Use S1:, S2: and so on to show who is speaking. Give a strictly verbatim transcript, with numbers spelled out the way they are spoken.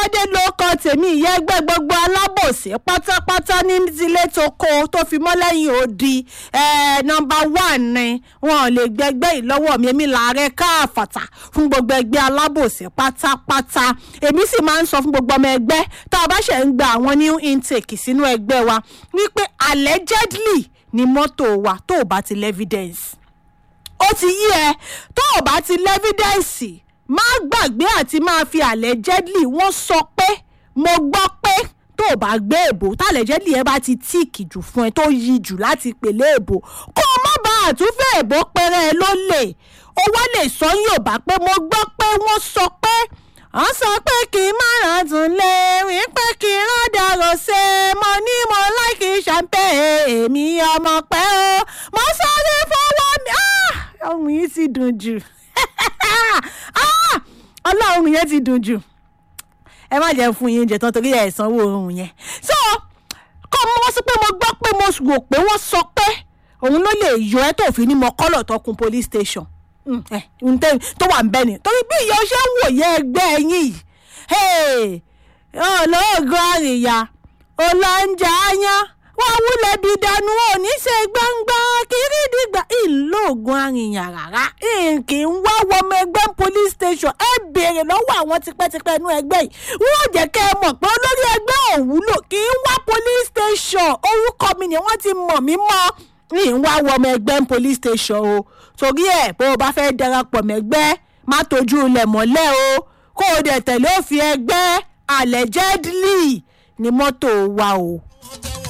S1: Abọ́ládé ló kọ tèmi ìyẹn ẹgbẹ́ gbogbo alábòsí pátápátá ní tilé tó kó tó fi mọ́ lẹ́yìn odi nọ́mbà one ni wọn ò lè gbẹgbẹ́ ìlọ́wọ́ mi èmi làárẹ̀ káàfàtà fún gbogbo ẹgbẹ́ alábòsí pátápátá èmi sì máa ń sọ fún gbogbo ọmọ ẹgbẹ́ tá a bá ṣe ń gba àwọn new intake sínú ẹgbẹ́ wa wípé allegedly ni mọ́tò wa tó o bá ti lẹ́vidẹ́ǹsì ó ti yí ẹ tó o bá ti lẹ́vidẹ́ǹsì má gbàgbé àti máa fi allegedly wọ́n sọ pé mo gbọ́ pé tó o bá gbé èbò tá allegedly ẹ bá ti tíìkì jù fún ẹ tó yí jù láti pèlè èbò kó o má bá àtúnfẹ́ èbò pẹ́rẹ́ ẹ ló lè o wá lè sọ Yorùbá pé mo gbọ́ pé wọ́n sọ pé wọ́n sọ pé kí n má ràn tún lé wí pé kí n rán dàrọ ṣe mo ní mo láìkí champagne èmi ọmọ pẹ́ o mo sáré fọwọ́ mi ohun yìí ti dùn jù ọlọ́run yẹn ti dùn jù ẹ má jẹ́ fún yín jẹ tán torí ẹ̀ sanwó ohun yẹn so kọ́ mo wọ́n sọ pé mo gbọ́ pé mo rò pé wọ́n sọ pé òun ló lè yọ ẹ́ tó fi ní mọ kọ́lọ̀ tọkùn police station tó wà ń bẹ́ ni torí bí ìyá ọṣẹ́ ń wòye ẹgbẹ́ ẹ̀yìn yìí olóògùn àríyá olóúnjẹ ayán wọ́n wúlẹ̀ bí dànù òní ṣe gbangba kiri dìgbà ìlóògùn àríyàn rárá kì í wá wọmọ ẹgbẹ́ police station ẹ béèrè lọ́wọ́ àwọn tipẹ́tipẹ́ inú ẹgbẹ́ yìí wọ́n jẹ́ kẹ́ ẹ mọ̀ pé olórí ẹgbẹ́ òwúlò kì í wá police station orúkọ mi ni wọ́n ti mọ̀ mí mọ́ ní wá wọmọ ẹgbẹ́ police station o torí ẹ̀ bó o bá fẹ́ darapọ̀ mẹ́gbẹ́ má tójú ilẹ̀ mọ́lẹ̀ o kó o dẹ̀ tẹ̀lé òfin ẹgbẹ́ allegedly ni mọ́tò wa o.